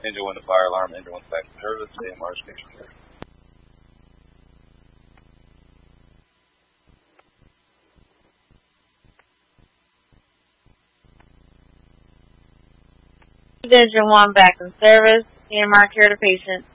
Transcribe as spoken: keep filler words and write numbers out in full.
Engine one to fire alarm, engine one back to service, A M R station here. Engine one back in service, A M R care to patient.